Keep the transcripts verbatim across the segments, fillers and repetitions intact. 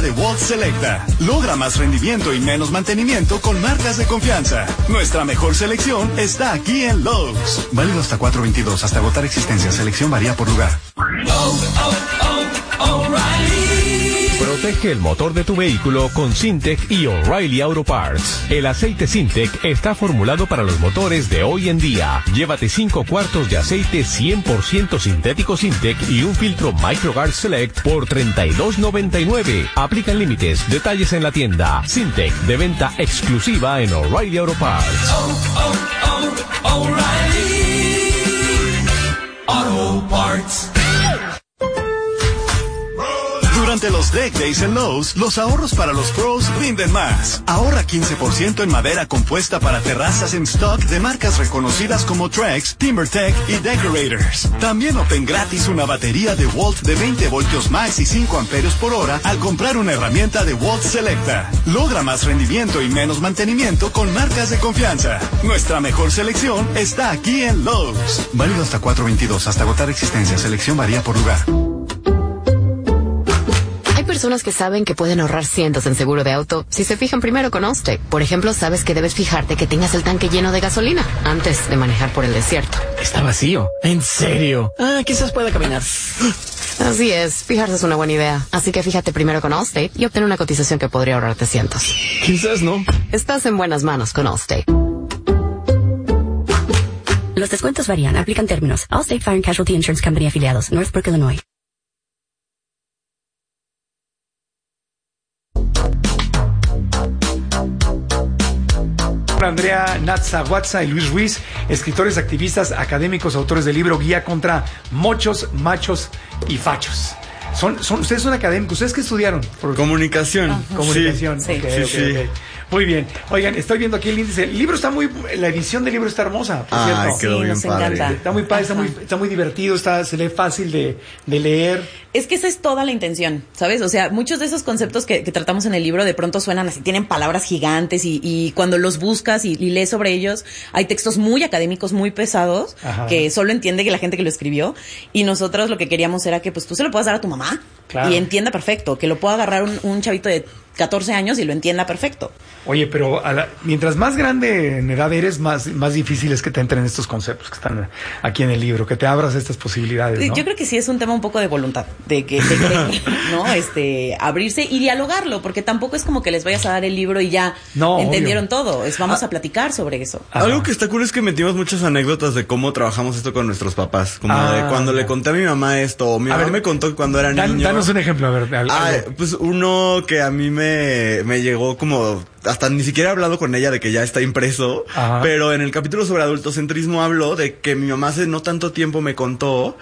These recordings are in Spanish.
de Walt Selecta. Logra más rendimiento y menos mantenimiento con marcas de confianza. Nuestra mejor selección está aquí en Lowe's. Válido hasta cuatro veintidós, hasta agotar existencia. Selección varía por lugar. Oh, oh, oh, O'Reilly. Protege el motor de tu vehículo con Syntec y O'Reilly Auto Parts. El aceite Syntec está formulado para los motores de hoy en día. Llévate cinco cuartos de aceite cien por ciento sintético Syntec y un filtro MicroGuard Select por treinta y dos noventa y nueve. Aplican límites. Detalles en la tienda. Syntec, de venta exclusiva en O'Reilly Auto Parts. Oh, oh, oh, O'Reilly Auto Parts. Durante los Deck Days en Lowe's, los ahorros para los pros rinden más. Ahorra quince por ciento en madera compuesta para terrazas en stock de marcas reconocidas como Trex, TimberTech y Decorators. También obtén gratis una batería de Walt de veinte voltios max y cinco amperios por hora al comprar una herramienta de Walt Selecta. Logra más rendimiento y menos mantenimiento con marcas de confianza. Nuestra mejor selección está aquí en Lowe's. Válido hasta cuatro veintidós, hasta agotar existencia. Selección varía por lugar. Personas que saben que pueden ahorrar cientos en seguro de auto si se fijan primero con Allstate. Por ejemplo, sabes que debes fijarte que tengas el tanque lleno de gasolina antes de manejar por el desierto. Está vacío. ¿En serio? Ah, quizás pueda caminar. Así es, fijarse es una buena idea. Así que fíjate primero con Allstate y obtén una cotización que podría ahorrarte cientos. Quizás no. Estás en buenas manos con Allstate. Los descuentos varían. Aplican términos. Allstate Fire and Casualty Insurance Company afiliados. Northbrook, Illinois. Andrea Natza-Watza y Luis Ruiz, escritores, activistas, académicos, autores del libro Guía contra Mochos, Machos y Fachos. Son, son, ustedes son académicos. ¿Ustedes qué estudiaron? Por comunicación. Ajá. Comunicación. Sí, okay, sí, okay, sí. Okay. Muy bien. Oigan, estoy viendo aquí el índice. El libro está muy... La edición del libro está hermosa, por ah, cierto. quedó sí, bien nos padre. encanta. Está muy padre, está muy, está muy divertido, está, se lee fácil de, de leer. Es que esa es toda la intención, ¿sabes? O sea, muchos de esos conceptos que, que tratamos en el libro de pronto suenan así, tienen palabras gigantes y, y cuando los buscas y, y lees sobre ellos, hay textos muy académicos, muy pesados, Ajá. que solo entiende que la gente que lo escribió. Y nosotros lo que queríamos era que pues tú se lo puedas dar a tu mamá claro. y entienda perfecto, que lo pueda agarrar un, un chavito de catorce años y lo entienda perfecto. Oye, pero a la, mientras más grande en edad eres, más, más difícil es que te entren estos conceptos que están aquí en el libro, que te abras estas posibilidades, ¿no? Yo creo que sí es un tema un poco de voluntad, de que de querer, ¿no? Este, abrirse y dialogarlo, porque tampoco es como que les vayas a dar el libro y ya no, entendieron obvio. todo. Es vamos ah, a platicar sobre eso. Ajá. Algo que está cool es que metimos muchas anécdotas de cómo trabajamos esto con nuestros papás. Como ah, de cuando ya. le conté a mi mamá esto, o mi a mamá ver, me contó que cuando era dan, niño. Danos un ejemplo, a ver. Algo. Ah, pues uno que a mí me, me llegó como... Hasta ni siquiera he hablado con ella de que ya está impreso, Ajá. pero en el capítulo sobre adultocentrismo habló de que mi mamá hace no tanto tiempo me contó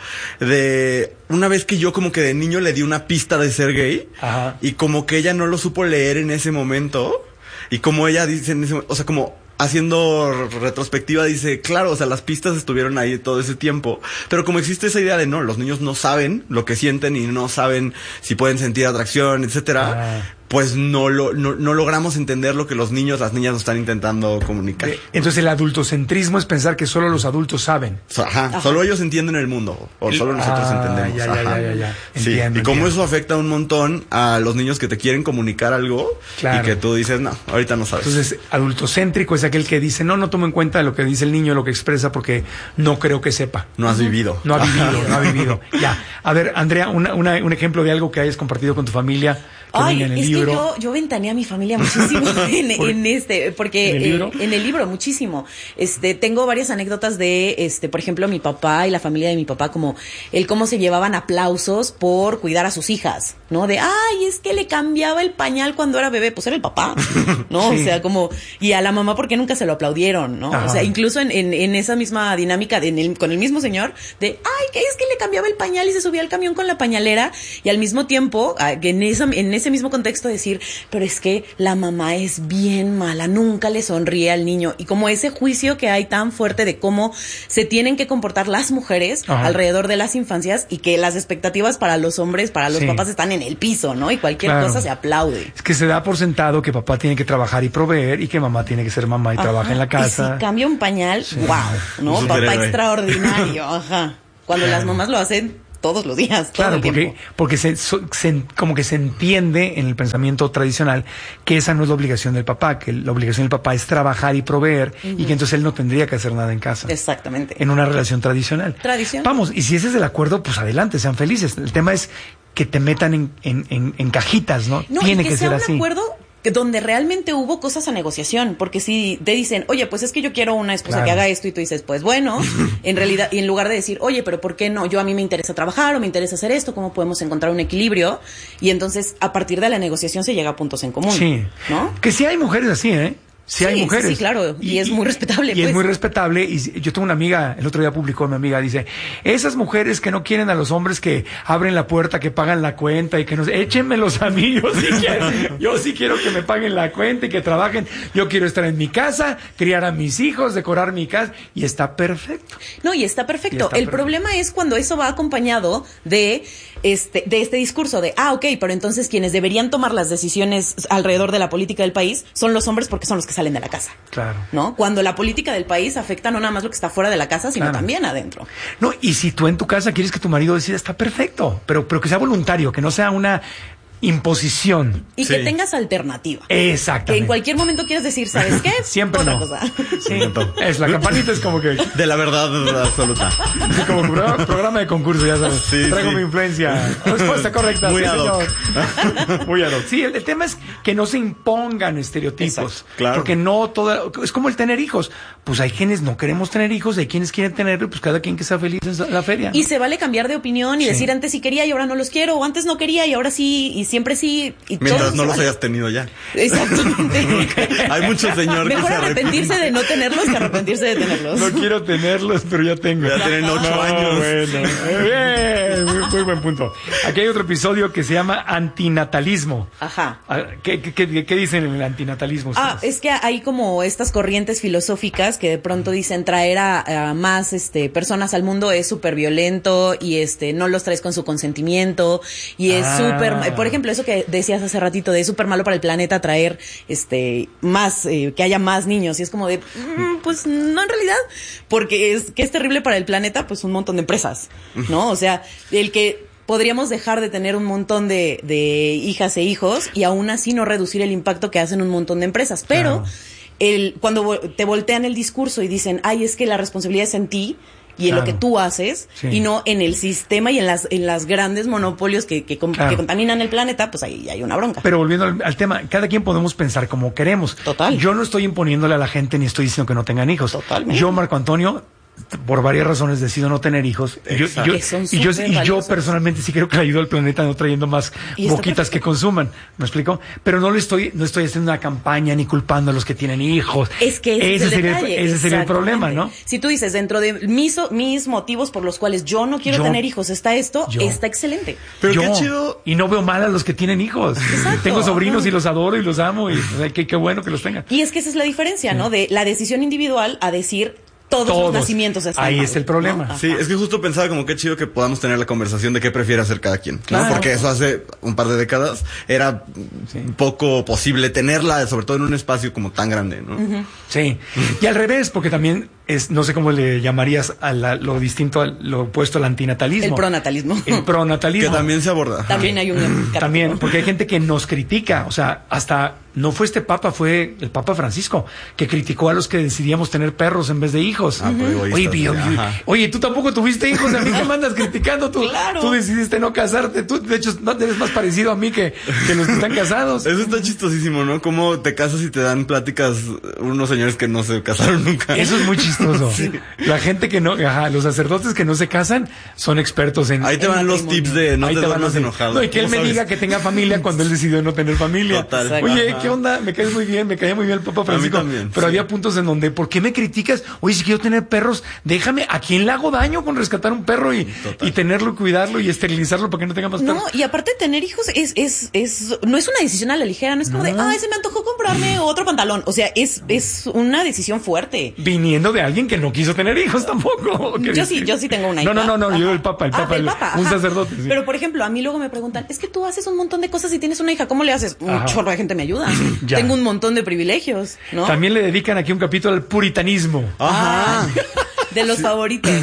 de una vez que yo como que de niño le di una pista de ser gay Ajá. y como que ella no lo supo leer en ese momento y como ella dice en ese, o sea, como haciendo retrospectiva dice, claro, o sea, las pistas estuvieron ahí todo ese tiempo, pero como existe esa idea de no, los niños no saben lo que sienten y no saben si pueden sentir atracción, etcétera, ah. pues no, lo, no, no logramos entender lo que los niños, las niñas nos están intentando comunicar. Entonces el adultocentrismo es pensar que solo los adultos saben. Ajá, Ajá. solo ellos entienden el mundo, o solo nosotros ah, entendemos. Ya, ya, ya, ya, ya. Sí. Entiendo, y cómo entiendo. eso afecta un montón a los niños que te quieren comunicar algo claro. y que tú dices, no, ahorita no sabes. Entonces, adultocéntrico es aquel que dice, no, no tomo en cuenta lo que dice el niño, lo que expresa, porque no creo que sepa. No has vivido. No ha vivido, no ha vivido. Ya. A ver, Andrea, una, una, un ejemplo de algo que hayas compartido con tu familia. Ay, en el es libro. que yo, yo ventaneé a mi familia muchísimo en, ¿Por, en este, porque ¿en el libro? Eh, en el libro muchísimo. Este, tengo varias anécdotas de, este, por ejemplo, mi papá y la familia de mi papá, como el cómo se llevaban aplausos por cuidar a sus hijas, ¿no? De, ay, es que le cambiaba el pañal cuando era bebé, pues era el papá, ¿no? Sí. O sea, como, y a la mamá porque nunca se lo aplaudieron, ¿no? Ajá. O sea, incluso en, en, en esa misma dinámica, de, en el, con el mismo señor, de, ay, que es que le cambiaba el pañal y se subía al camión con la pañalera, y al mismo tiempo, en esa, en ese mismo contexto decir, pero es que la mamá es bien mala, nunca le sonríe al niño, y como ese juicio que hay tan fuerte de cómo se tienen que comportar las mujeres Ajá. alrededor de las infancias, y que las expectativas para los hombres, para los sí. papás están en el piso, ¿no? Y cualquier claro. cosa se aplaude. Es que se da por sentado que papá tiene que trabajar y proveer, y que mamá tiene que ser mamá y Ajá. trabaja en la casa. Y si cambia un pañal, sí. wow, ¿no? Papá extraordinario, Ajá. Cuando claro. las mamás lo hacen todos los días, todo Claro, el porque, tiempo. porque se, so- se- como que se entiende en el pensamiento tradicional que esa no es la obligación del papá, que la obligación del papá es trabajar y proveer Ujú. y que entonces él no tendría que hacer nada en casa. Exactamente. En una relación tradicional. Tradición. Vamos, y si ese es el acuerdo, pues adelante, sean felices. El tema es que te metan en, en, en, en cajitas, ¿no? No, Tiene y que, que sea ser un así. acuerdo que donde realmente hubo cosas a negociación, porque si te dicen, oye, pues es que yo quiero una esposa Claro. que haga esto y tú dices, pues bueno, en realidad, y en lugar de decir, oye, pero ¿por qué no? Yo a mí me interesa trabajar o me interesa hacer esto, ¿cómo podemos encontrar un equilibrio? Y entonces, a partir de la negociación se llega a puntos en común, Sí. ¿no? Que sí hay mujeres así, ¿eh? Sí, Sí, hay sí, mujeres. sí, claro, y es muy respetable, Y es pues. muy respetable. Y si- yo tengo una amiga, el otro día publicó mi amiga, dice, esas mujeres que no quieren a los hombres que abren la puerta, que pagan la cuenta y que nos, échenmelos a mí, yo sí quiero, yo sí quiero que me paguen la cuenta y que trabajen. Yo quiero estar en mi casa, criar a mis hijos, decorar mi casa, y está perfecto. No, y está perfecto. Y está el perfecto. problema es cuando eso va acompañado de este, de este discurso de, ah, ok, pero entonces quienes deberían tomar las decisiones alrededor de la política del país son los hombres porque son los que salen de la casa. Claro. ¿No? Cuando la política del país afecta no nada más lo que está fuera de la casa, sino Claro. también adentro. No, y si tú en tu casa quieres que tu marido decida, está perfecto, pero, pero que sea voluntario, que no sea una imposición. Y que tengas alternativa. Exactamente. Que en cualquier momento quieras decir, ¿sabes qué? Siempre Otra no. cosa. Sí, es la campanita es como que De la verdad absoluta. como programa, programa de concurso, ya sabes. Sí, Traigo sí. mi influencia. Respuesta correcta. Muy sí, ad hoc. señor. Muy ad hoc. Sí, el, el tema es que no se impongan estereotipos. Exacto, claro. Porque no toda, es como el tener hijos. Pues hay quienes no queremos tener hijos, hay quienes quieren tenerlo, pues cada quien que sea feliz en la feria. ¿no? Y se vale cambiar de opinión y Sí. decir antes sí quería y ahora no los quiero, o antes no quería y ahora sí, y siempre sí. Y todo Mientras se no los vale. hayas tenido ya. Exactamente. Hay mucho señor que Mejor se arrepentirse arrepiente. de no tenerlos que arrepentirse de tenerlos. No quiero tenerlos, pero ya tengo. Ya tienen ocho No, años. Bueno, bien, muy, muy buen punto. Aquí hay otro episodio que se llama antinatalismo. Ajá. Ah, ¿Qué, qué, qué- qué dicen en el antinatalismo Ah, ustedes? es que hay como estas corrientes filosóficas que de pronto dicen traer a, a más este personas al mundo es súper violento y este no los traes con su consentimiento y es Ah. súper, por ejemplo, eso que decías hace ratito de es súper malo para el planeta traer este más, eh, que haya más niños y es como de, mm, pues no en realidad, porque es que es terrible para el planeta, pues un montón de empresas, ¿no? O sea, el que podríamos dejar de tener un montón de, de hijas e hijos y aún así no reducir el impacto que hacen un montón de empresas. Pero Claro. el, cuando vo- te voltean el discurso y dicen, ay, es que la responsabilidad es en ti y en Claro. lo que tú haces Sí. y no en el sistema y en las en las grandes monopolios que, que, com- Claro. que contaminan el planeta, pues ahí hay una bronca. Pero volviendo al, al tema, cada quien podemos pensar como queremos. Total. Yo no estoy imponiéndole a la gente ni estoy diciendo que no tengan hijos. Totalmente. Yo, Marco Antonio, por varias razones decido no tener hijos. Y yo, y yo, Que son y yo, súper y yo valiosos. personalmente sí creo que le ayudo al planeta no trayendo más Y está boquitas que perfecto. consuman. ¿Me explico? Pero no le estoy, no estoy haciendo una campaña ni culpando a los que tienen hijos. Es que ese, es el sería, detalle. ese sería el problema, ¿no? Exactamente. Si tú dices, dentro de mis, mis motivos por los cuales yo no quiero Yo- tener hijos, está esto, yo- está excelente. Pero Yo, qué chido. Y no veo mal a los que tienen hijos. Exacto. Tengo sobrinos Ajá. y los adoro y los amo y o sea, qué, qué bueno que los tengan. Y es que esa es la diferencia, ¿no? De la decisión individual a decir todos, Todos. los nacimientos están Ahí mal, está el problema. ¿no? Sí, Ajá. es que justo pensaba como qué chido que podamos tener la conversación de qué prefiere hacer cada quien, ¿no? Claro. Porque eso hace un par de décadas era Sí. poco posible tenerla, sobre todo en un espacio como tan grande, ¿no? Sí. Y al revés, porque también es, no sé cómo le llamarías a la- lo distinto, al- lo opuesto al antinatalismo. El pronatalismo. El pronatalismo. Que también se aborda. También hay un capítulo. También, porque hay gente que nos critica, o sea, hasta no fue este papa, fue el Papa Francisco, que criticó a los que decidíamos tener perros en vez de hijos. Ah, por egoístas, oye, pero- sí, ajá. oye, tú tampoco tuviste hijos, a mí que me andas criticando, tú, Claro. tú decidiste no casarte, tú de hecho no eres más parecido a mí que, que los que están casados. Eso está chistosísimo, ¿no? Cómo te casas y te dan pláticas unos señores que no se casaron nunca. Eso es muy chistoso. La gente que no, ajá, los sacerdotes que no se casan son expertos en... Ahí te van los matrimonio. tips de no Ahí te te van duermas los de- enojado. No, y que él ¿Cómo me sabes? diga que tenga familia cuando él decidió no tener familia. Total. Oye, Ajá. ¿qué onda? Me caes muy bien, me caía muy bien el Papa Francisco. también, pero sí. había puntos en donde, ¿por qué me criticas? Oye, si quiero tener perros, déjame, ¿a quién le hago daño con rescatar un perro y, y tenerlo, cuidarlo y esterilizarlo para que no tenga más perros? No, y aparte tener hijos es, es, es, no es una decisión a la ligera, no es como de, ay, se me antojó comprarme otro pantalón. O sea, es, es una decisión fuerte. Viniendo de alguien que no quiso tener hijos tampoco. ¿Qué Yo sí, decir? yo sí tengo una hija. No, no, no, no, yo Ajá. el Papa, el Ah, Papa, el el- Papa, un ajá. sacerdote. Sí. Pero, por ejemplo, a mí luego me preguntan, es que tú haces un montón de cosas y tienes una hija, ¿cómo le haces? Un Ajá. chorro de gente me ayuda. Ya. Tengo un montón de privilegios, ¿no? También le dedican aquí un capítulo al puritanismo. Ajá. De los favoritos.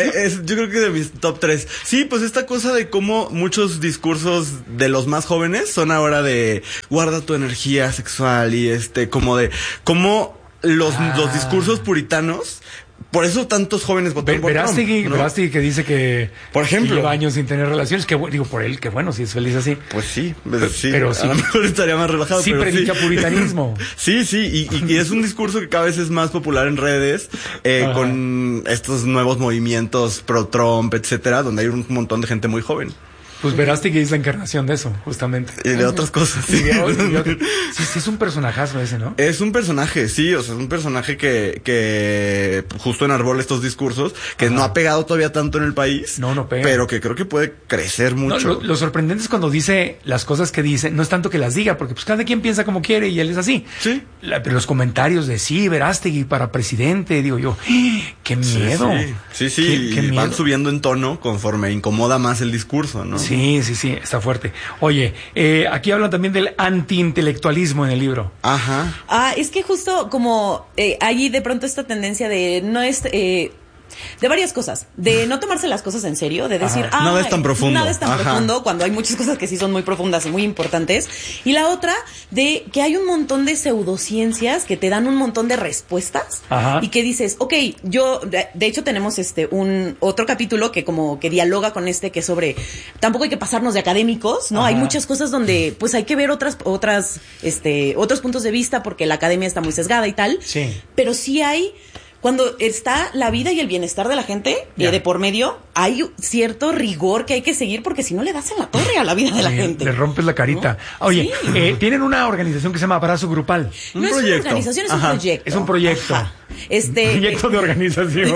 es, yo creo que de mis top tres. Sí, pues esta cosa de cómo muchos discursos de los más jóvenes son ahora de guarda tu energía sexual y este, como de cómo los, ah. los discursos puritanos. Por eso tantos jóvenes votaron por Trump, Verástegui, ¿no? Verástegui que dice que, por ejemplo, que lleva años sin tener relaciones, que digo por él, que bueno, si es feliz así. Pues sí, pues, sí. Pero sí, a lo mejor estaría más relajado. Sí, pero predica sí. puritanismo. Sí, sí, y, y, y es un discurso que cada vez es más popular en redes, eh, con estos nuevos movimientos pro Trump, etcétera, donde hay un montón de gente muy joven. Pues Verástegui es la encarnación de eso, justamente. Y de otras cosas, sí. Y de, y de otro, sí, sí, es un personajazo ese, ¿no? Es un personaje, sí, o sea, es un personaje que, que justo enarbola estos discursos, que Ajá. no ha pegado todavía tanto en el país. No, no pega. Pero que creo que puede crecer mucho. No, lo, lo sorprendente es cuando dice las cosas que dice, no es tanto que las diga, porque pues cada quien piensa como quiere y él es así. Sí. La, pero los comentarios de sí, Verástegui para presidente, digo yo, ¡qué miedo! Sí, sí, sí, ¿Qué, qué y miedo? van subiendo en tono conforme incomoda más el discurso, ¿no? Sí, sí, sí, está fuerte. Oye, eh, aquí hablan también del antiintelectualismo en el libro. Ajá. Ah, es que justo como eh, hay de pronto esta tendencia de no es... Eh, de varias cosas, de no tomarse las cosas en serio, de decir, ah, nada es tan profundo. Nada es tan Ajá. profundo, cuando hay muchas cosas que sí son muy profundas y muy importantes. Y la otra, de que hay un montón de pseudociencias que te dan un montón de respuestas. Ajá. Y que dices, ok, yo, de, de hecho tenemos este un otro capítulo que como que dialoga con este, que es sobre, tampoco hay que pasarnos de académicos, ¿no? Ajá. Hay muchas cosas donde pues hay que ver otras, otras, este, otros puntos de vista porque la academia está muy sesgada y tal. Sí. Pero sí hay... Cuando está la vida y el bienestar de la gente yeah. de por medio, hay cierto rigor que hay que seguir porque si no le das en la torre a la vida de la sí, gente. Le rompes la carita. ¿No? Oye, sí. eh, tienen una organización que se llama Abrazo Grupal. Un no proyecto. Es una organización, es Ajá. un proyecto. Es un proyecto. Ajá. Este, proyecto de organización.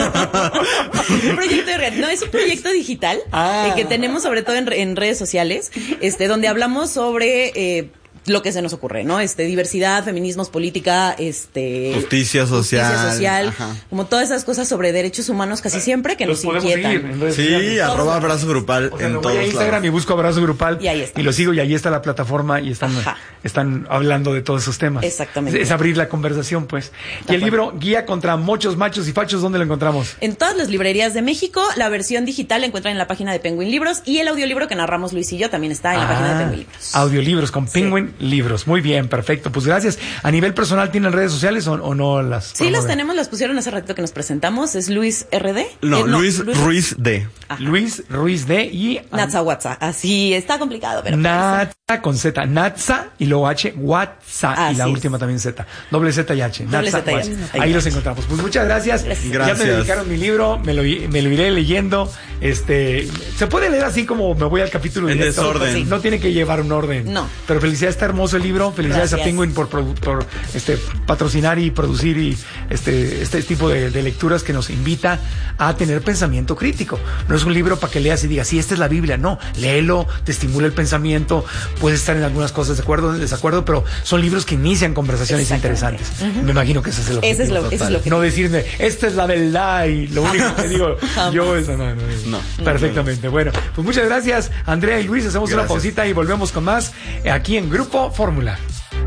un proyecto de organización. No, es un proyecto digital ah. eh, que tenemos sobre todo en, en redes sociales, este, donde hablamos sobre... Eh, lo que se nos ocurre, ¿no? Este, diversidad, feminismos, política, este... Justicia social. Justicia social. Ajá. Como todas esas cosas sobre derechos humanos casi siempre que nos inquietan. Sí, arroba abrazo grupal o sea, en me todos voy a Instagram lados. Y busco abrazo grupal. Y ahí está. Y lo sigo y ahí está la plataforma y están, están hablando de todos esos temas. Exactamente. Es, es abrir la conversación, pues. Y el libro Guía contra Mochos, Machos y Fachos, ¿dónde lo encontramos? En todas las librerías de México. La versión digital la encuentran en la página de Penguin Libros y el audiolibro que narramos Luis y yo también está en ah, la página de Penguin Libros. Audiolibros con Penguin sí. Libros. Muy bien. Perfecto, pues gracias. A nivel personal, ¿tienen redes sociales o, o no las? Sí, promueven? Las tenemos, las pusieron hace ratito que nos presentamos. Es Luis R D. No, eh, no Luis, Luis Ruiz D. Ajá. Luis Ruiz D y Natsa WhatsApp. Así está complicado, pero. Natsa con Z. Natsa y luego H, WhatsApp. Así y la es. Última también Z. Doble Z y H. Doble Natsa, Z y H. Ahí, Ahí los encontramos. Pues muchas gracias. Gracias. Ya me dedicaron mi libro, me lo, me lo iré leyendo. Este, se puede leer así como me voy al capítulo en directo. desorden. Sí. No tiene que llevar un orden. No. Pero felicidades, está hermoso el libro. Felicidades gracias. a Penguin por, por, por este patrocinar y producir y este este tipo de, de lecturas que nos invita a tener pensamiento crítico. No es un libro para que leas y digas, sí, esta es la Biblia. No, léelo, te estimula el pensamiento, puedes estar en algunas cosas de acuerdo, en desacuerdo, pero son libros que inician conversaciones interesantes. Uh-huh. Me imagino que ese es el objetivo. Ese es lo, ese es lo que no decirme, esta es la verdad y lo único que digo yo es no, no, no, no. Perfectamente. Bueno, pues muchas gracias, Andrea y Luis. Hacemos gracias. Una pausita y volvemos con más aquí en Grupo Fórmula.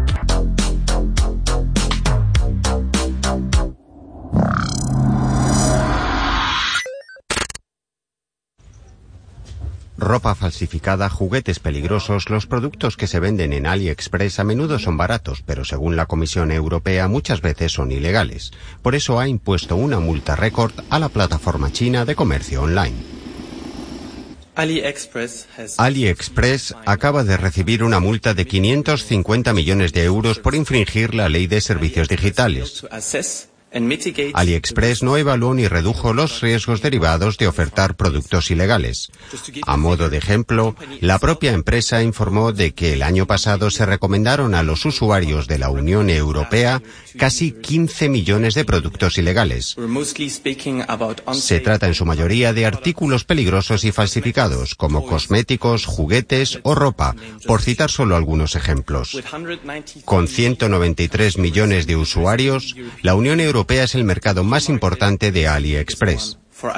Ropa falsificada, juguetes peligrosos, los productos que se venden en AliExpress a menudo son baratos, pero según la Comisión Europea muchas veces son ilegales. Por eso ha impuesto una multa récord a la plataforma china de comercio online. AliExpress, AliExpress acaba de recibir una multa de quinientos cincuenta millones de euros por infringir la ley de servicios digitales. AliExpress no evaluó ni redujo los riesgos derivados de ofertar productos ilegales. A modo de ejemplo, la propia empresa informó de que el año pasado se recomendaron a los usuarios de la Unión Europea casi quince millones de productos ilegales. Se trata en su mayoría de artículos peligrosos y falsificados, como cosméticos, juguetes o ropa, por citar solo algunos ejemplos. Con ciento noventa y tres millones de usuarios, la Unión Europea Europea es el mercado más importante de AliExpress.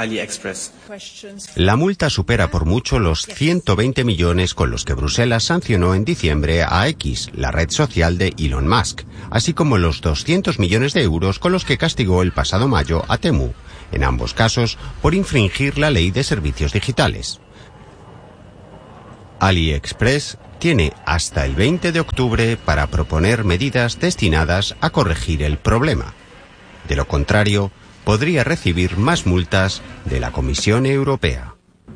La multa supera por mucho los ciento veinte millones con los que Bruselas sancionó en diciembre a X, la red social de Elon Musk, así como los doscientos millones de euros con los que castigó el pasado mayo a Temu, en ambos casos por infringir la ley de servicios digitales. AliExpress tiene hasta el veinte de octubre para proponer medidas destinadas a corregir el problema. De lo contrario, podría recibir más multas de la Comisión Europea.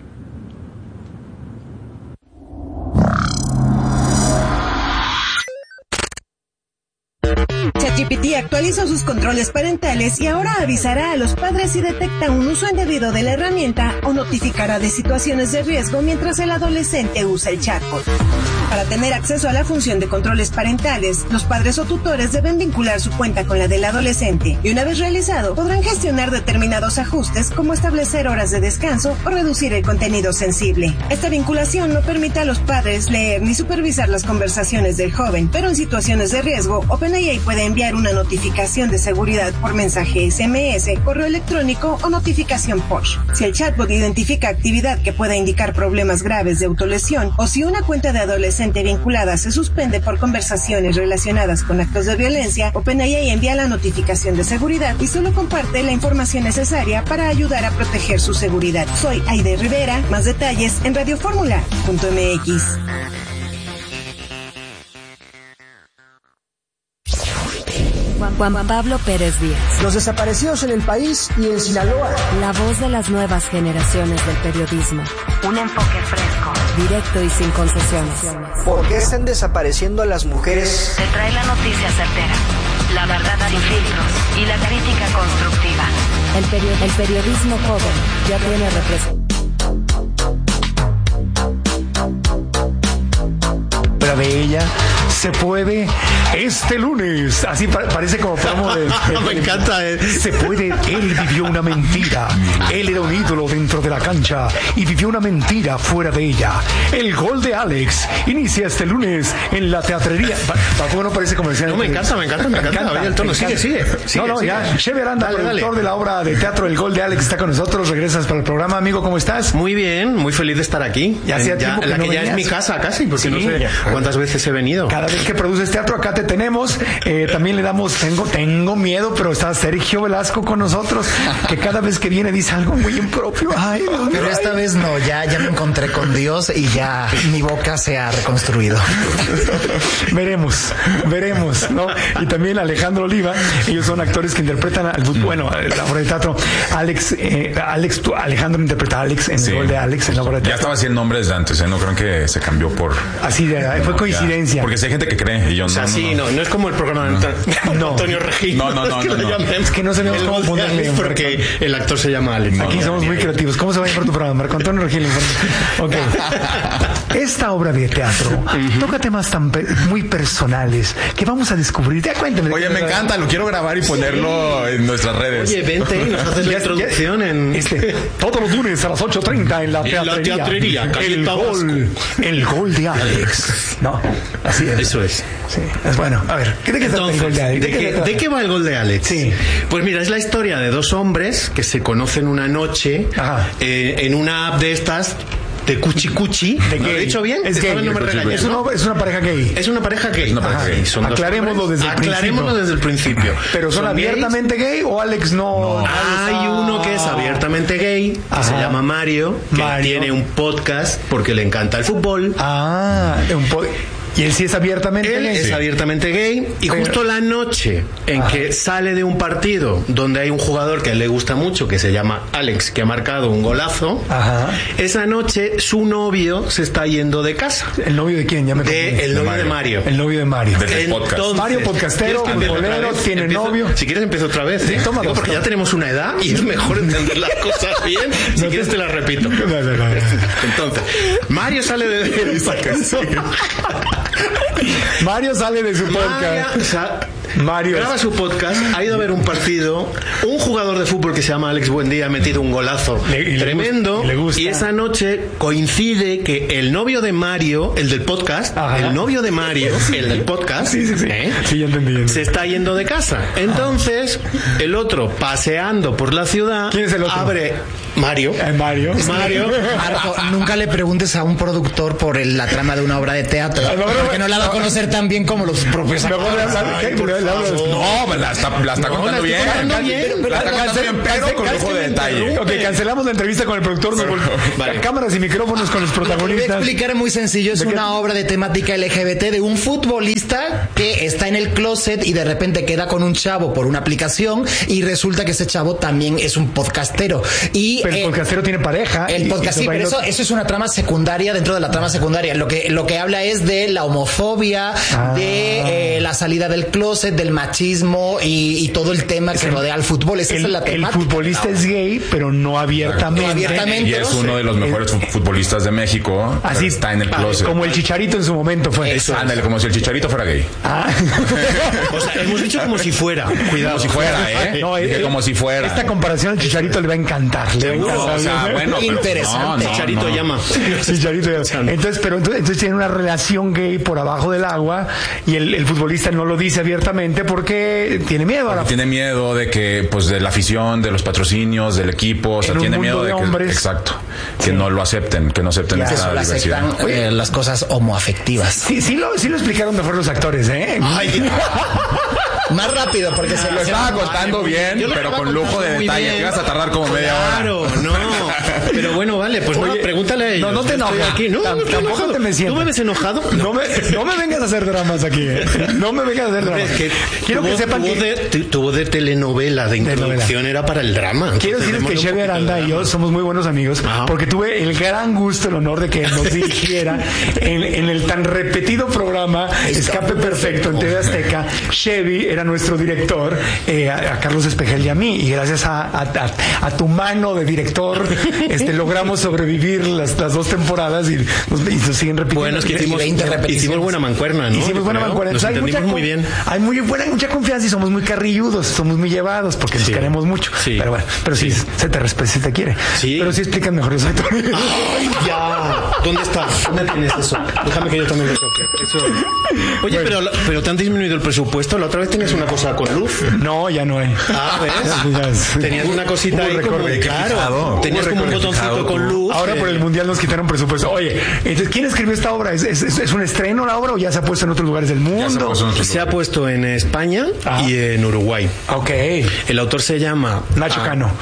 ChatGPT actualizó sus controles parentales y ahora avisará a los padres si detecta un uso indebido de la herramienta o notificará de situaciones de riesgo mientras el adolescente usa el chatbot. Para tener acceso a la función de controles parentales, los padres o tutores deben vincular su cuenta con la del adolescente y una vez realizado, podrán gestionar determinados ajustes como establecer horas de descanso o reducir el contenido sensible. Esta vinculación no permite a los padres leer ni supervisar las conversaciones del joven, pero en situaciones de riesgo, OpenAI puede enviar una notificación de seguridad por mensaje S M S, correo electrónico o notificación push. Si el chatbot identifica actividad que pueda indicar problemas graves de autolesión o si una cuenta de adolescente vinculada se suspende por conversaciones relacionadas con actos de violencia, OpenAI envía la notificación de seguridad y solo comparte la información necesaria para ayudar a proteger su seguridad. Soy Aide Rivera, más detalles en radioformula punto m x. Juan Pablo Pérez Díaz. Los desaparecidos en el país y en Sinaloa. La voz de las nuevas generaciones del periodismo. Un enfoque fresco, directo y sin concesiones. ¿Por qué están desapareciendo a las mujeres? Te trae la noticia certera, la verdad sin filtros y la crítica constructiva. El, peri- el periodismo joven ya tiene representación. Pero de ella se puede este lunes. Así pa- parece como promo de, de, de Me encanta. Eh. Se puede. Él vivió una mentira. Él era un ídolo dentro de la cancha y vivió una mentira fuera de ella. El gol de Alex inicia este lunes en la teatrería. Tampoco no parece comercial. No, me encanta, me encanta, me encanta. Oye, el tono. Sigue, sigue, sigue. No, no, sigue. ya. Cheve Aranda, Dale, productor dale. de la obra de teatro El Gol de Alex, está con nosotros. Regresas para el programa, amigo. ¿Cómo estás? Muy bien, muy feliz de estar aquí. Ya hacía En- tiempo que la no que ya venías. es mi casa casi, porque Sí. no sé cuántas veces he venido. Cada vez que produces teatro, acá te tenemos. Eh, también le damos, tengo, tengo miedo, pero está Sergio Velasco con nosotros, que cada vez que viene dice algo muy impropio. Ay, Dios mío, Pero esta ay. vez no, ya, ya me encontré con Dios y ya mi boca se ha reconstruido. Veremos, veremos, ¿no? Y también Alejandro Oliva, ellos son actores que interpretan, al, bueno, la obra de teatro. Alex, eh, Alex, tú, Alejandro interpreta a Alex en Sí. el Gol de Alex en la obra de Ya teatro. estaba así el nombre desde antes, ¿eh? No creo que se cambió por... Así de, fue No, coincidencia. ya. Porque si hay gente que cree y yo O sea, no, sí, no, no, no es como el programa de Ant- No. Antonio Regil. No, no, no, es que no, lo no. llamen Es que no sabíamos el cómo gol de ponerle Alex un porque el actor se llama Alex. Aquí No, somos no, muy no. creativos. ¿Cómo se va a llamar tu programa? Marco Antonio Regil. Ok. Esta obra de teatro toca temas tan pe- muy personales que vamos a descubrir. Ya cuéntame. Oye, me encanta, lo quiero grabar y ponerlo en nuestras redes. Oye, vente y nos haces la Ya- introducción en... Este, todos los lunes a las ocho treinta en la En la teatrería. teatrería, calle el Tabasco. gol, el gol de Alex. No, así es. Eso es. Sí, es bueno. A ver, ¿qué te queda el Entonces, gol de Alex? ¿de qué, ¿de qué va el gol de Alex? Sí. Pues mira, es la historia de dos hombres que se conocen una noche eh, en una app de estas de cuchi cuchi. De ¿Lo gay. he dicho bien? Es Esta gay. vez no me regañes, Es una- ¿no? es una pareja gay. Es una pareja gay. Es una pareja Ajá, gay. son dos Aclarémoslo hombres. desde el Aclarémoslo principio. desde el principio. Pero son, gays. abiertamente gay o Alex no. Hay uno que es abiertamente gay, que Ajá. se llama Mario, que Mario. tiene un podcast porque le encanta el fútbol. Ah, un po- y él sí es abiertamente Él gay. es abiertamente gay y Pero- justo la noche en Ajá. que sale de un partido donde hay un jugador que a él le gusta mucho, que se llama Alex, que ha marcado un golazo, Ajá. esa noche su novio se está yendo de casa. ¿El novio de quién? Ya me De, confundí. el novio de Mario. El novio de Mario. Desde el podcast. Entonces, Mario podcastero, ¿quieres que empiece otra futbolero, vez? tiene Empiezo- novio. Si quieres empiezo otra vez. Sí, ¿eh? tómalo, Digo, porque tómalo. ya tenemos una edad y es mejor entender las cosas bien. Si No quieres te- te las repito. No, no, no, no. Entonces, Mario sale de... Mario sale de su Mario, podcast. o sea, Mario. graba su podcast, ha ido a ver un partido, un jugador de fútbol que se llama Alex Buendía ha metido un golazo Le- y le tremendo, gusta- y le gusta. y esa noche coincide que el novio de Mario, el del podcast, Ajá. el novio de Mario, el del podcast, Sí, sí, sí. ¿eh? Sí, ya entendí. ya entendí. se está yendo de casa. Entonces, el otro, paseando por la ciudad, ¿Quién es el otro? abre Mario. Eh, Mario. Mario. Marco, nunca le preguntes a un productor por el- la trama de una obra de teatro, No, no, no, porque no la va a conocer tan bien como los propios Mejor le actores. hablar- Ay, ¿qué? por Le- le le hablas. No, la está, la está No, contando la bien. estoy contando bien. La está Pero contando bien, pero con lujo de detalle. Ok, cancelamos la entrevista con el productor. Nos vol- Vale. Cámaras y micrófonos con los Lo voy a protagonistas. explicar muy sencillo. Es ¿De qué? una obra de temática L G B T de un futbolista que está en el closet y de repente queda con un chavo por una aplicación y resulta que ese chavo también es un podcastero. Y Pero el eh, podcastero tiene pareja. El y- podcast, y sí, pero baila- eso, eso es una trama secundaria dentro de la trama secundaria. Lo que, lo que habla es de la homofobia, Ah. de eh, la salida del closet, del machismo y, y todo el tema que rodea al fútbol. Esa El, es la el temática. futbolista es gay, pero no abiertamente. No abiertamente. Y es uno de los mejores fu- futbolistas de México. Así Pero está en el closet. Como el Chicharito en su momento fue. Eso. Ándale, como si el Chicharito fuera gay. Ah. O sea, hemos dicho como si fuera. Cuidado. Como si fuera, ¿eh? No, Dije eh, como si fuera. Esta comparación al Chicharito le va a encantar. Le va a Seguro. encantar. O sea, bueno, pero- Interesante. no, no, Chicharito no. llama. Chicharito. Entonces, pero entonces, entonces tiene una relación gay por abajo del agua y el, el futbolista no lo dice abiertamente porque tiene miedo a la Tiene miedo de que, pues, de la afición, de los patrocinios, del equipo. O sea, En un tiene mundo miedo de, de que, hombres. exacto, que no lo acepten, que no acepten Que esta solo diversidad. aceptan eh, las cosas homoafectivas. Sí, sí lo, sí lo explicaron mejor los actores, ¿eh? Más rápido, porque se Lo estaba contando bien, Yo lo pero estaba con lujo de contando muy detalle. bien. Te ibas a tardar como media hora. Claro, no. Pero bueno, vale, pues no, Oye, pregúntale a ellos. no, no te Yo estoy enojes. aquí. No, Tam- no estoy tampoco enojado. te me sientas. ¿Tú me ves enojado? No me, no me vengas a hacer dramas aquí. ¿eh? No me vengas a hacer dramas. Es que Quiero tu que voz- sepan tu voz que... de, tu, tu voz de telenovela, de introducción, era para el drama. Quiero Entonces, decirles que démosle un Chevy poquito de Aranda y drama. yo somos muy buenos amigos Ajá. porque tuve el gran gusto, el honor de que nos dirigiera en, en el tan repetido programa Escape Perfecto en T V Azteca. Chevy era nuestro director, eh, a, a Carlos Espejel y a mí, y gracias a, a, a- a tu mano de director este, logramos sobrevivir las, las dos temporadas y nos, y nos siguen repitiendo. Bueno, es que Y- hicimos, veinte repeticiones. hicimos buena mancuerna, ¿no? Hicimos Yo buena creo. mancuerna. Nos Entonces, hay entendimos mucha muy con- bien. Hay muy buena, mucha confianza y somos muy carrilludos, somos muy llevados porque nos Sí. queremos mucho. Sí. Pero bueno, pero sí, se te respeta si te quiere. Sí. Pero sí explican mejor los actores. ¡Ay, ya! ¿Dónde está? ¿Dónde tienes eso? Déjame que yo también lo toque. Eso. Oye, pero, pero te han disminuido el presupuesto. La otra vez tenías una cosa con luz. No, ya no hay. Ah, ¿ves? Ya es- Tenías una cosita Hubo ahí como, recorte. claro, tenías Hubo como un recorte. botoncito con luz. Ahora eh, por el mundial nos quitaron presupuesto. Oye, entonces ¿quién escribió esta obra? ¿Es, es, es un estreno la obra o ya se ha puesto en otros lugares del mundo? Se ha puesto en España Ah. y en Uruguay. Ok. El autor se llama Nacho Ah. Cano.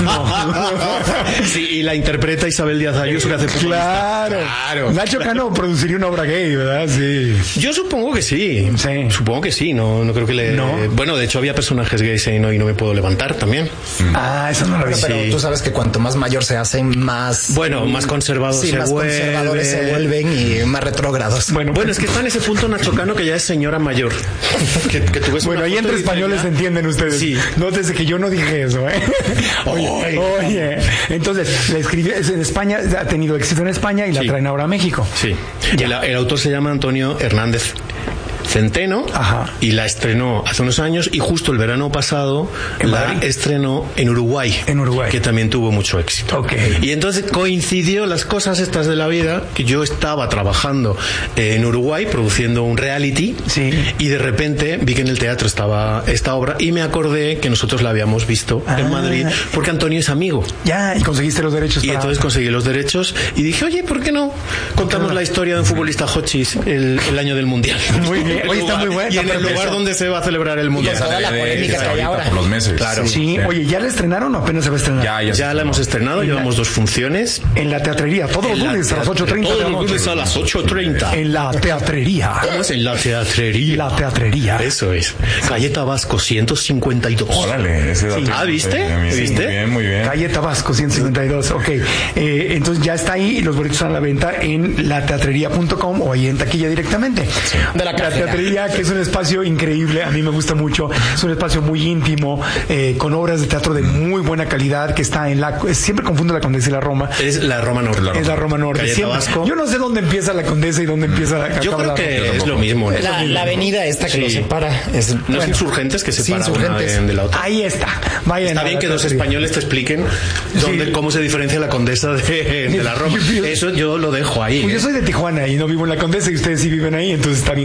Sí, y la interpreta Isabel Díaz Ayuso, que hace poco. Claro. Claro. Nacho Cano produciría una obra gay, ¿verdad? Sí. Yo supongo que sí. Sí. Supongo que sí. No, no creo que le. No. Bueno, de hecho había personajes gays ahí, ¿no? Y no me puedo levantar también. Ah, eso no lo vi. Pero Sí. tú sabes que cuanto más mayor se hacen, más... Bueno, más conservados sí, se más vuelven. conservadores se vuelven y más retrógrados. Bueno, Bueno, es que está en ese punto Nacho Cano que ya es señora mayor. Que, que tú ves Bueno, una ahí foto entre y dices, españoles ya. se entienden ustedes. Sí. Nótese que yo no dije eso, ¿eh? Oye, oye. Entonces, la escribió es en España, ha tenido éxito en España y la Sí. traen ahora a México. Sí. El, el autor se llama Antonio Hernández Centeno. Ajá. Y la estrenó hace unos años y justo el verano pasado ¿En la Madrid? estrenó en Uruguay. En Uruguay. Que también tuvo mucho éxito. Ok. Y entonces coincidió las cosas estas de la vida, que yo estaba trabajando en Uruguay produciendo un reality. Sí. Y de repente vi que en el teatro estaba esta obra y me acordé que nosotros la habíamos visto Ah. en Madrid porque Antonio es amigo. Ya, y conseguiste los derechos Y para... entonces conseguí los derechos y dije, oye, ¿por qué no contamos la historia de un futbolista hochis el, el año del Mundial? Muy bien. El Oye, está lugar- muy buena, Y en está el lugar perfecto. donde se va a celebrar el Mundial. toda la polémica que hay ahora. Por los meses. Claro. Sí, oye, ¿ya la estrenaron o apenas se va a estrenar? Ya, ya. Ya la hemos estrenado, llevamos dos funciones. En la teatrería, todos los En la lunes a las ocho treinta. Todos de la los noche. lunes a las ocho treinta. En la teatrería. ¿Cómo es? En la teatrería. La teatrería. Eso es. Calle Tabasco, ciento cincuenta y dos. Órale, ese dato. Ah, ¿viste? Sí, ¿Viste? Muy bien, muy bien. Calle Tabasco ciento cincuenta y dos, ok. Eh, entonces ya está ahí y los boletos están a la venta en la teatrería punto com o ahí en taquilla directamente. De la cajera. teatrería, que es un espacio increíble, a mí me gusta mucho, es un espacio muy íntimo, eh, con obras de teatro de muy buena calidad, que está en la... Siempre confundo la Condesa y la Roma. Es la Roma Norte. Es la Roma Norte. Calle Siempre. Tabasco. Yo no sé dónde empieza la Condesa y dónde empieza la... Yo acaba creo la que Roma. es lo mismo. ¿no? La, la avenida esta que Sí. lo separa es... No bueno, es Insurgentes que sí, separa una Insurgentes. de, de la otra. Ahí está. Vayan Está a bien la que dos teatrería. españoles te expliquen dónde, Sí. cómo se diferencia la condesa de, de la Roma. Eso yo lo dejo ahí. Pues ¿eh? yo soy de Tijuana y no vivo en la Condesa y ustedes sí viven ahí, entonces está bien que me expliquen.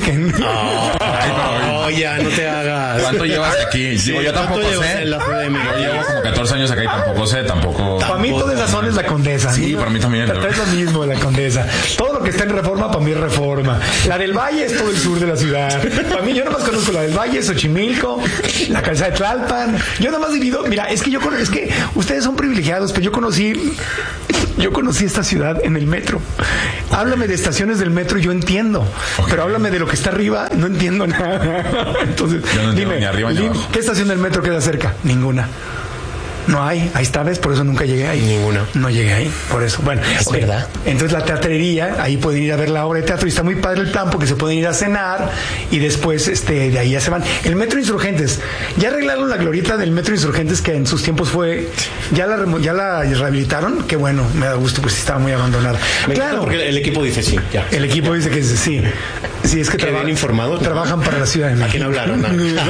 Heineken. Oh, ay, pero, oh, ya, no te hagas. ¿Cuánto llevas aquí? Sí, Digo, yo tampoco sé. En la C D M? Yo llevo como catorce años acá y tampoco sé, tampoco. Para mí toda esa zona es la Condesa. Sí, ¿no? para mí también. Es lo mismo la Condesa. Todo lo que está en Reforma, para mí es Reforma. La del Valle es todo el sur de la ciudad. Para mí, yo nomás conozco la del Valle, Xochimilco, la calzada de Tlalpan. Yo nomás divido. Mira, es que yo conozco, es que ustedes son privilegiados, pero yo conocí, yo conocí esta ciudad en el metro. Háblame de estaciones del metro, yo entiendo. Okay. Pero háblame de lo que está arriba, no entiendo nada. Entonces, yo no entiendo dime, ni arriba ni abajo. ¿Qué estación del metro queda cerca? Ninguna. No hay, ahí está, ¿ves? Por eso nunca llegué ahí. Ninguna. No llegué ahí, por eso. Bueno, es okay. verdad. Entonces la teatrería, ahí pueden ir a ver la obra de teatro y está muy padre el plan porque se pueden ir a cenar y después este de ahí ya se van. El Metro Insurgentes, ya arreglaron la glorieta del Metro Insurgentes que en sus tiempos fue, ya la ya la rehabilitaron, qué bueno, me da gusto, pues estaba muy abandonada. Me claro, porque el equipo dice sí, ya. El equipo dice que sí. Sí, es que traba- bien informados. Trabajan para la Ciudad de México. ¿A quién hablaron?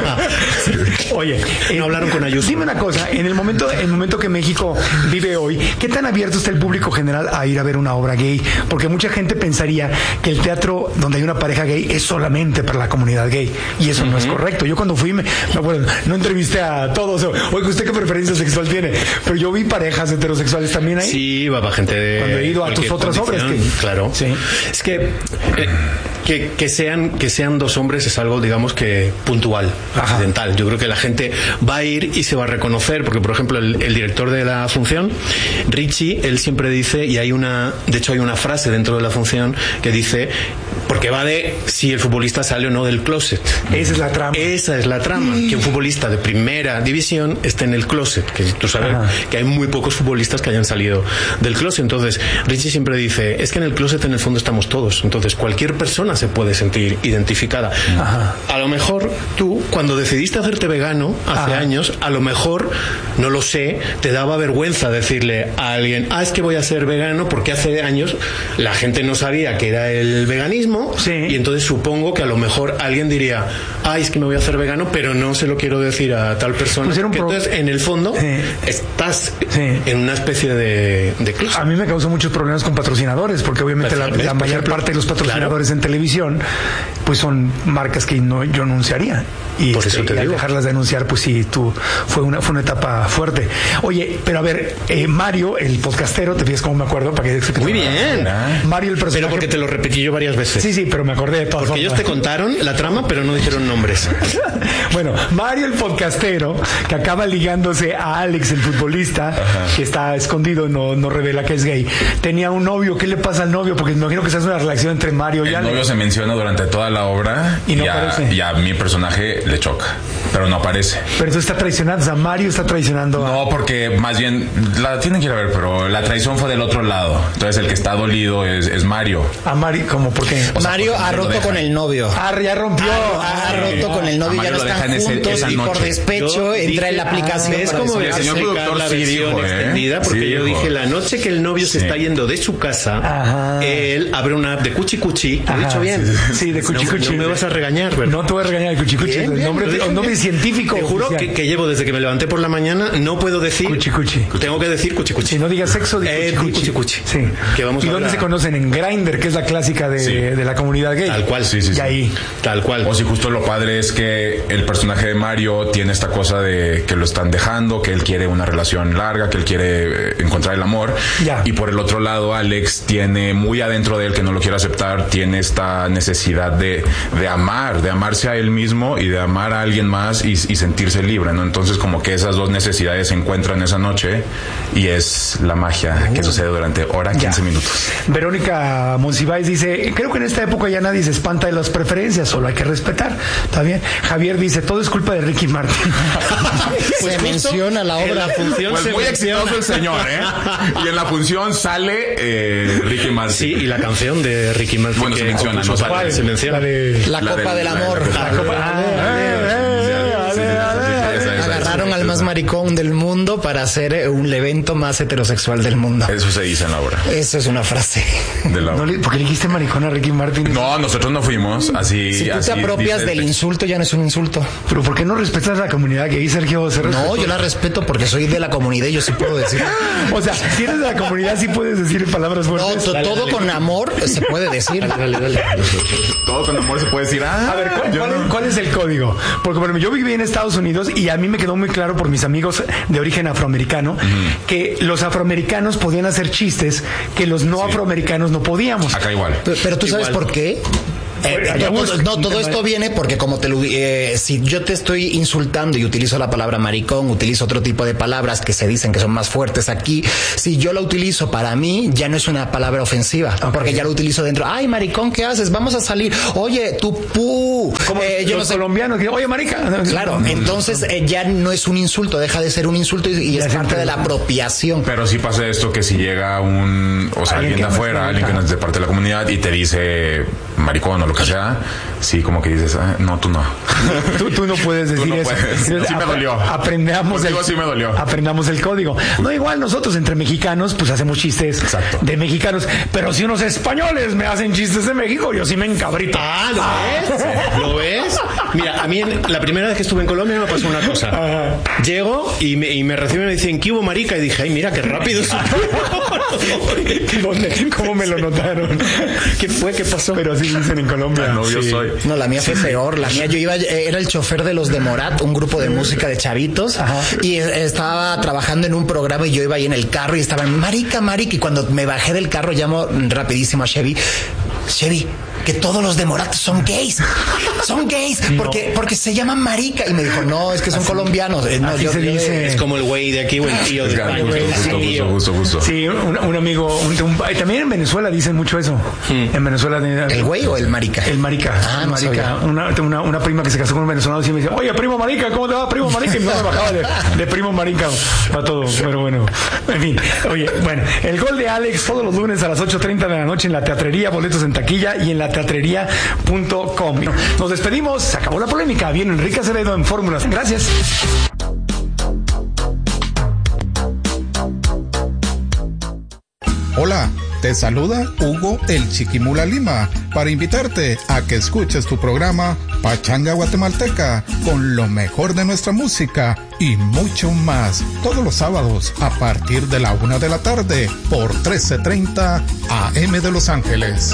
Oye, no eh, hablaron con Ayuso. Dime una cosa, en el momento, en el momento que México vive hoy, ¿qué tan abierto está el público general a ir a ver una obra gay? Porque mucha gente pensaría que el teatro donde hay una pareja gay es solamente para la comunidad gay, y eso uh-huh. no es correcto. Yo cuando fui, me, me acuerdo, no entrevisté a todos, oye, ¿usted qué preferencia sexual tiene? Pero yo vi parejas heterosexuales también ahí. Sí, va para gente de... Cuando he ido a tus otras obras. Que, claro. Sí. Es que... Eh, Que, que sean que sean dos hombres es algo, digamos, que puntual, Ajá. accidental. Yo creo que la gente va a ir y se va a reconocer, porque por ejemplo el, el director de la función, Richie, él siempre dice, y hay una, de hecho hay una frase dentro de la función que dice, porque va de si el futbolista sale o no del closet. Esa es la trama. Esa es la trama, que un futbolista de primera división esté en el closet, que tú sabes Ajá. que hay muy pocos futbolistas que hayan salido del closet. Entonces Richie siempre dice, es que en el closet en el fondo estamos todos, entonces cualquier persona se puede sentir identificada. Ajá. A lo mejor tú, cuando decidiste hacerte vegano hace Ajá. años, a lo mejor, no lo sé, te daba vergüenza decirle a alguien, ah, es que voy a ser vegano, porque hace años la gente no sabía que era el veganismo, sí. y entonces supongo que a lo mejor alguien diría, ah, es que me voy a hacer vegano, pero no se lo quiero decir a tal persona. Pues pro... Entonces, en el fondo, sí. estás sí. en una especie de, de closet. A mí me causó muchos problemas con patrocinadores, porque obviamente la, la mayor parte de los patrocinadores claro. en televisión pues son marcas que no, yo anunciaría y, por este, eso te y al digo. dejarlas de anunciar pues sí, tú, fue una fue una etapa fuerte. Oye, pero a ver, eh, Mario, el podcastero, te fijas cómo me acuerdo para que, que muy bien. Mario, el personaje, pero porque te lo repetí yo varias veces. Sí, sí, pero me acordé de todo. Porque ellos te contaron la trama, pero no dijeron nombres. Bueno, Mario, el podcastero, que acaba ligándose a Alex, el futbolista, Ajá. que está escondido, no, no revela que es gay, tenía un novio. ¿Qué le pasa al novio? Porque me imagino que esa es una relación entre Mario y el Alex. El novio se menciona durante toda la obra y, no y, a, y a mi personaje le choca, pero no aparece. Pero tú está traicionando, o sea, Mario está traicionando a... No, porque más bien la tienen que ir a ver, pero la traición fue del otro lado. Entonces el que está dolido es, es Mario. A Mario, ¿cómo? ¿Por qué? O sea, Mario ha roto con el novio. Ah, ya rompió. Ha, ha roto con el novio, ya no están juntos ese, y por despecho yo entra dije, en la aplicación. Es como el señor productor la versión dijo, extendida, ¿eh? Porque sí, yo dijo. dije, la noche que el novio sí. se está yendo de su casa, Ajá. él abre una app de Cuchi Cuchi. ¿Lo he dicho bien? Sí, sí, de Cuchi Cuchi. No, no me vas a regañar, ¿verdad? No te voy a regañar, el Cuchi Cuchi. Bien, el nombre, bien, el nombre científico. Te juro que, que llevo desde que me levanté por la mañana, no puedo decir Cuchi Cuchi. Tengo que decir Cuchi Cuchi. Si no digas sexo, di eh, Cuchi Cuchi Cuchi. Sí. Que vamos ¿Y a dónde hablar? se conocen? En Grindr, que es la clásica de, sí. de la comunidad gay. Tal cual, sí, sí. Y sí. ahí. Tal cual. O si justo lo padre es que el personaje de Mario tiene esta cosa de que lo están dejando, que él quiere una relación larga, que él quiere eh, encontrar el amor. Ya. Y por el otro lado, Alex tiene muy adentro de él, que no lo quiere aceptar, tiene esta necesidad de, de amar, de amarse a él mismo y de amar a alguien más y, y sentirse libre, ¿no? Entonces como que esas dos necesidades se encuentran esa noche y es la magia que sucede durante hora quince ya. minutos. Verónica Monsiváis dice, creo que en esta época ya nadie se espanta de las preferencias, solo hay que respetar. ¿Está bien? Javier dice, todo es culpa de Ricky Martin. Pues se menciona la obra. En la función pues muy menciona. Exitoso el señor, ¿eh? Y en la función sale eh, Ricky Martin. Sí, y la canción de Ricky Martin. Bueno, se menciona, no sale. Se menciona. La, de, la, la Copa del, del Amor. La, la, la, la, la, la, la, Agarraron al más maricón del mundo para hacer un evento más heterosexual del mundo. Eso se dice en la obra. Eso es una frase. De la obra. No le, ¿por qué le dijiste maricón a Ricky Martin? No, nosotros no fuimos así. Si tú así te apropias del insulto, ya no es un insulto. Pero ¿por qué no respetas a la comunidad gay, Sergio? ¿Se no, yo la respeto porque soy de la comunidad y yo sí puedo decir. O sea, si eres de la comunidad, sí puedes decir palabras fuertes. No, to, dale, todo dale. con amor se puede decir. Dale, dale, dale. Todo con amor se puede decir. Ah, a ver, ¿cuál, cuál, es, ¿cuál es el código? Porque bueno, yo viví en Estados Unidos y a mí me quedó muy claro por mis amigos de origen afroamericano uh-huh. que los afroamericanos podían hacer chistes que los no sí. afroamericanos no podíamos. Acá igual. Pero, pero tú sabes igual. por qué. Eh, todo, no, todo esto viene porque como te lo, eh, si yo te estoy insultando y utilizo la palabra maricón, utilizo otro tipo de palabras que se dicen que son más fuertes aquí, si yo la utilizo para mí, ya no es una palabra ofensiva, okay. porque ya lo utilizo dentro. Ay, maricón, ¿qué haces? Vamos a salir. Oye, tú, pu. Como eh, yo los no sé. colombianos que, oye, marica. Claro, entonces eh, ya no es un insulto, deja de ser un insulto y, y es parte de la apropiación. Pero sí pasa esto que si llega un, o sea, alguien, alguien de afuera, alguien que no es de parte de la comunidad y te dice maricón o lo que sea, sí, como que dices, ah, no, tú no. Tú, tú no puedes decir tú no eso. Puedes. Sí me dolió. Aprendamos el, sí me dolió. aprendamos el código. No, igual nosotros entre mexicanos, pues hacemos chistes Exacto. de mexicanos, pero si unos españoles me hacen chistes de México, yo sí me encabrito. Ah, ¿lo ves? ¿Lo ves? Mira, a mí en, la primera vez que estuve en Colombia me pasó una cosa. Ajá. Llego y me, y me reciben y me dicen, ¿qué hubo, marica? Y dije, ay, mira, qué rápido. ¿Dónde? ¿Cómo me lo notaron? ¿Qué fue? ¿Qué pasó? Pero así dicen en Colombia. No, yo sí. soy. No, la mía fue peor. La mía, yo iba, era el chofer de los de Morat, un grupo de música de chavitos. Ajá. Y estaba trabajando en un programa y yo iba ahí en el carro y estaban, marica, marica. Y cuando me bajé del carro, llamo rapidísimo a Chevy. Chevy, que todos los de Morat son gays. Son gays. Porque, no. porque se llaman marica. Y me dijo, no, es que son así, colombianos. No, yo, se dice. Es como el güey de aquí o el tío de España. Gusto, gusto, gusto. Sí, un, un amigo. Un, un, también en Venezuela dicen mucho eso. Hmm. En Venezuela. De, ¿El güey o el marica? El marica. Ah, no marica. Una, una, una prima que se casó con un venezolano y me dice, oye, primo marica, ¿cómo te va, primo marica? Y no me bajaba de, de primo marica para todo. Pero bueno, en fin. Oye, bueno, el gol de Alex todos los lunes a las ocho treinta de la noche en la Teatrería, boletos en taquilla y en la teatrería punto com. Nos despedimos, se acabó la polémica. Viene Enrique Acevedo en Fórmulas. Gracias. Hola, te saluda Hugo el Chiquimula Lima para invitarte a que escuches tu programa Pachanga Guatemalteca con lo mejor de nuestra música y mucho más todos los sábados a partir de la una de la tarde por trece treinta A M de Los Ángeles.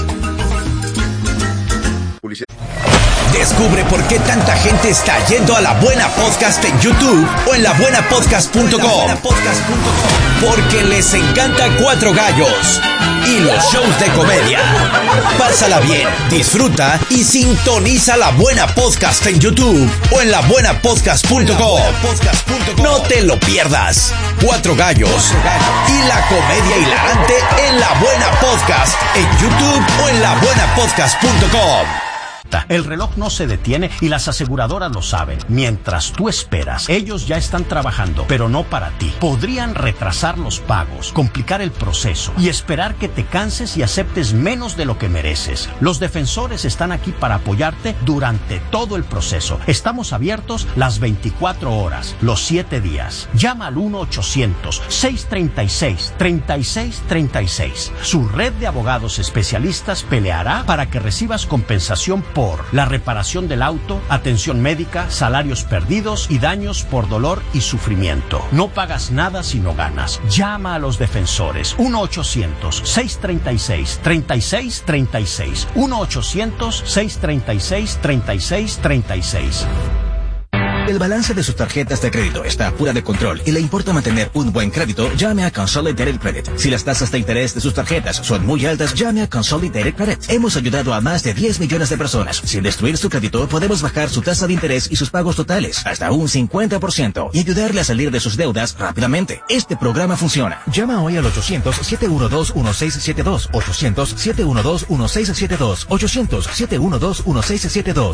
Descubre por qué tanta gente está yendo a La Buena Podcast en YouTube o en la buena podcast punto com. Porque les encanta Cuatro Gallos y los shows de comedia. Pásala bien, disfruta y sintoniza La Buena Podcast en YouTube o en la buena podcast punto com. No te lo pierdas. Cuatro Gallos y la comedia hilarante en La Buena Podcast en YouTube o en la buena podcast punto com. El reloj no se detiene y las aseguradoras lo saben. Mientras tú esperas, ellos ya están trabajando, pero no para ti. Podrían retrasar los pagos, complicar el proceso y esperar que te canses y aceptes menos de lo que mereces. Los defensores están aquí para apoyarte durante todo el proceso. Estamos abiertos las veinticuatro horas, los siete días. Llama al uno ochocientos, seiscientos treinta y seis, treinta y seis treinta y seis. Su red de abogados especialistas peleará para que recibas compensación por la reparación del auto, atención médica, salarios perdidos y daños por dolor y sufrimiento. No pagas nada si no ganas. Llama a los defensores. uno ochocientos, seiscientos treinta y seis, treinta y seis treinta y seis. uno ochocientos, seiscientos treinta y seis, treinta y seis treinta y seis. El balance de sus tarjetas de crédito está fuera de control y le importa mantener un buen crédito, llame a Consolidated Credit. Si las tasas de interés de sus tarjetas son muy altas, llame a Consolidated Credit. Hemos ayudado a más de diez millones de personas. Sin destruir su crédito, podemos bajar su tasa de interés y sus pagos totales hasta un cincuenta por ciento y ayudarle a salir de sus deudas rápidamente. Este programa funciona. Llama hoy al ochocientos, siete uno dos, uno seis siete dos, ochocientos, siete uno dos, uno seis siete dos, ochocientos, siete uno dos, uno seis siete dos.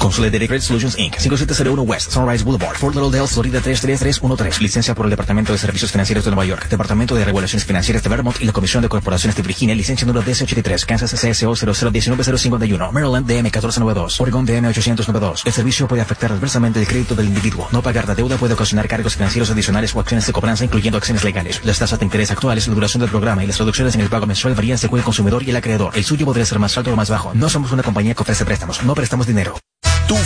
Consolidated Credit Solutions incorporated. cinco siete cero uno West Sunrise Boulevard, Fort Lauderdale, Florida tres tres tres uno tres. Licencia por el Departamento de Servicios Financieros de Nueva York, Departamento de Regulaciones Financieras de Vermont y la Comisión de Corporaciones de Virginia. Licencia número D C ochenta y tres. Kansas C S O cero cero uno nueve cero cinco uno. Maryland D M catorce noventa y dos. Oregon D M ochocientos noventa y dos. El servicio puede afectar adversamente el crédito del individuo. No pagar la deuda puede ocasionar cargos financieros adicionales o acciones de cobranza, incluyendo acciones legales. Las tasas de interés actuales, la duración del programa y las reducciones en el pago mensual varían según el consumidor y el acreedor. El suyo podría ser más alto o más bajo. No somos una compañía que ofrece préstamos. No prestamos dinero.